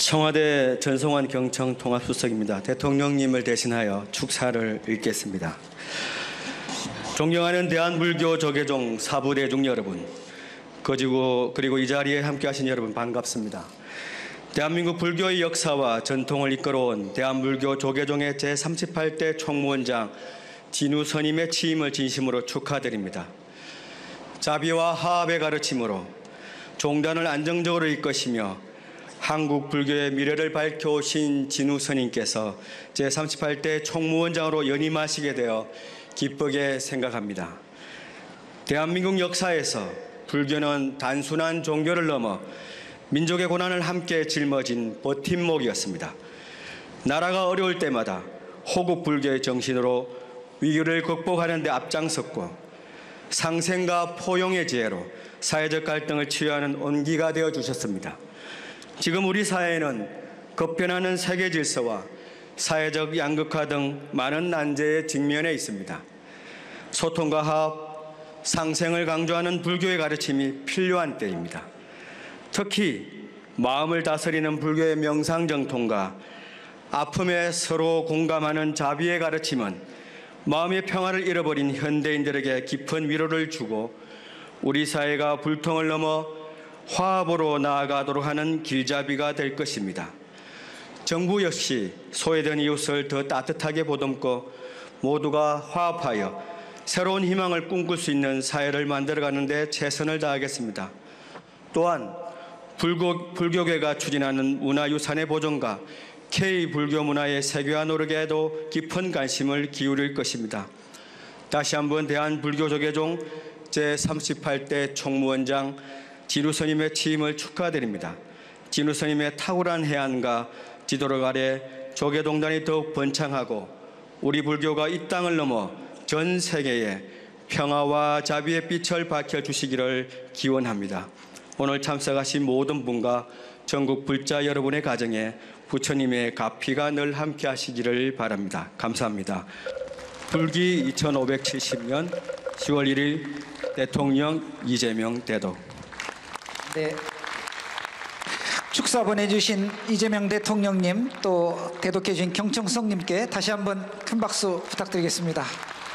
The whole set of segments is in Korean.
청와대 전성환 경청 통합수석입니다. 대통령님을 대신하여 축사를 읽겠습니다. 존경하는 대한불교 조계종 사부대중 여러분, 그리고 이 자리에 함께하신 여러분 반갑습니다. 대한민국 불교의 역사와 전통을 이끌어온 대한불교 조계종의 제38대 총무원장 진우 스님의 취임을 진심으로 축하드립니다. 자비와 화합의 가르침으로 종단을 안정적으로 이끄시며 한국 불교의 미래를 밝혀오신 진우 스님께서 제38대 총무원장으로 연임하시게 되어 기쁘게 생각합니다. 대한민국 역사에서 불교는 단순한 종교를 넘어 민족의 고난을 함께 짊어진 버팀목이었습니다. 나라가 어려울 때마다 호국 불교의 정신으로 위기를 극복하는 데 앞장섰고 상생과 포용의 지혜로 사회적 갈등을 치유하는 온기가 되어 주셨습니다. 지금 우리 사회는 급변하는 세계 질서와 사회적 양극화 등 많은 난제에 직면해 있습니다. 소통과 화합, 상생을 강조하는 불교의 가르침이 필요한 때입니다. 특히 마음을 다스리는 불교의 명상정통과 아픔에 서로 공감하는 자비의 가르침은 마음의 평화를 잃어버린 현대인들에게 깊은 위로를 주고 우리 사회가 불통을 넘어 화합으로 나아가도록 하는 길잡이가 될 것입니다. 정부 역시 소외된 이웃을 더 따뜻하게 보듬고 모두가 화합하여 새로운 희망을 꿈꿀 수 있는 사회를 만들어가는 데 최선을 다하겠습니다. 또한 불교계가 추진하는 문화유산의 보존과 K불교 문화의 세계화 노력에도 깊은 관심을 기울일 것입니다. 다시 한번 대한불교조계종 제38대 총무원장 진우 스님의 취임을 축하드립니다. 진우 스님의 탁월한 해안과 지도력 아래 조계동단이 더욱 번창하고 우리 불교가 이 땅을 넘어 전 세계에 평화와 자비의 빛을 밝혀주시기를 기원합니다. 오늘 참석하신 모든 분과 전국 불자 여러분의 가정에 부처님의 가피가 늘 함께 하시기를 바랍니다. 감사합니다. 불기 2570년 10월 1일 대통령 이재명 대도. 네, 축사 보내주신 이재명 대통령님 또 대독해 주신 경청성님께 다시 한번 큰 박수 부탁드리겠습니다.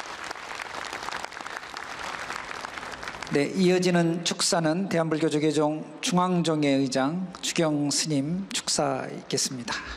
네, 이어지는 축사는 대한불교조계종 중앙정예의장 주경 스님 축사 있겠습니다.